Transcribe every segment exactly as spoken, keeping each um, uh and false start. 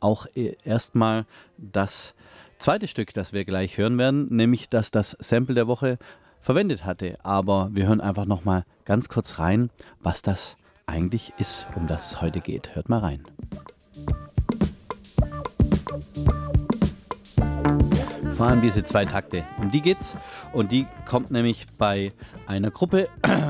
auch äh, erstmal das zweite Stück, das wir gleich hören werden, nämlich dass das Sample der Woche verwendet hatte. Aber wir hören einfach nochmal ganz kurz rein, was das eigentlich ist, um das es heute geht. Hört mal rein. Vor allem diese zwei Takte, um die geht's. Und die kommt nämlich bei einer Gruppe.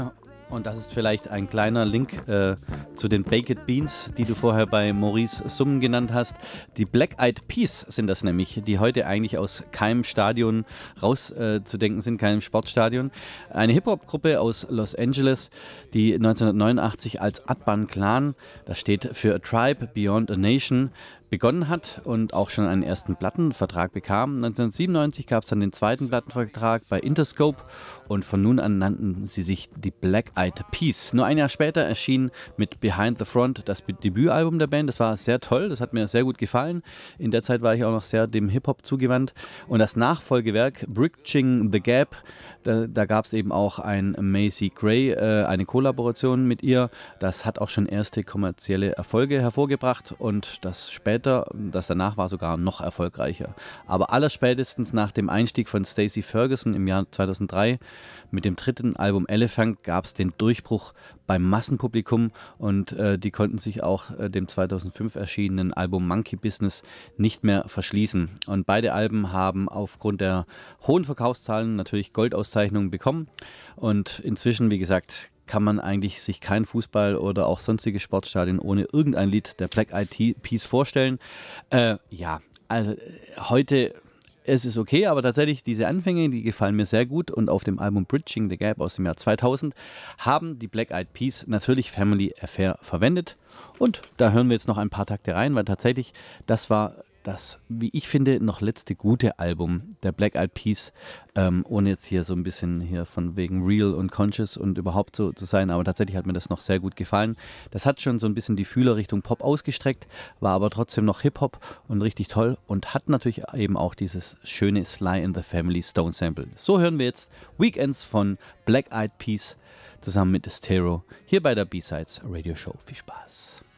Und das ist vielleicht ein kleiner Link äh, zu den Baked Beans, die du vorher bei Maurice Summen genannt hast. Die Black Eyed Peas sind das nämlich, die heute eigentlich aus keinem Stadion rauszudenken äh, sind, keinem Sportstadion. Eine Hip-Hop-Gruppe aus Los Angeles, die neunzehnhundertneunundachtzig als Atban Clan, das steht für A Tribe Beyond a Nation, begonnen hat und auch schon einen ersten Plattenvertrag bekam. neunzehnhundertsiebenundneunzig gab es dann den zweiten Plattenvertrag bei Interscope und von nun an nannten sie sich die Black Eyed Peas. Nur ein Jahr später erschien mit Behind the Front das Debütalbum der Band. Das war sehr toll, das hat mir sehr gut gefallen. In der Zeit war ich auch noch sehr dem Hip-Hop zugewandt. Und das Nachfolgewerk Bridging the Gap, da, da gab es eben auch ein Macy Gray, äh, eine Kollaboration mit ihr. Das hat auch schon erste kommerzielle Erfolge hervorgebracht und das später, das danach war sogar noch erfolgreicher. Aber allerspätestens nach dem Einstieg von Stacey Ferguson im Jahr zweitausenddrei mit dem dritten Album Elephant gab es den Durchbruch beim Massenpublikum und äh, die konnten sich auch äh, dem zweitausendfünf erschienenen Album Monkey Business nicht mehr verschließen. Und beide Alben haben aufgrund der hohen Verkaufszahlen natürlich Goldauszeichnungen bekommen und inzwischen, wie gesagt, kann man eigentlich sich kein Fußball oder auch sonstige Sportstadien ohne irgendein Lied der Black Eyed Peas vorstellen. Äh, ja, also heute... Es ist okay, aber tatsächlich diese Anfänge, die gefallen mir sehr gut und auf dem Album Bridging the Gap aus dem Jahr zweitausend haben die Black Eyed Peas natürlich Family Affair verwendet und da hören wir jetzt noch ein paar Takte rein, weil tatsächlich das war das, wie ich finde, noch letzte gute Album der Black Eyed Peas, ähm, ohne jetzt hier so ein bisschen hier von wegen Real und Conscious und überhaupt so zu sein, aber tatsächlich hat mir das noch sehr gut gefallen. Das hat schon so ein bisschen die Fühler Richtung Pop ausgestreckt, war aber trotzdem noch Hip-Hop und richtig toll und hat natürlich eben auch dieses schöne Sly in the Family Stone Sample. So hören wir jetzt Weekends von Black Eyed Peas zusammen mit Estero hier bei der B-Sides Radio Show. Viel Spaß!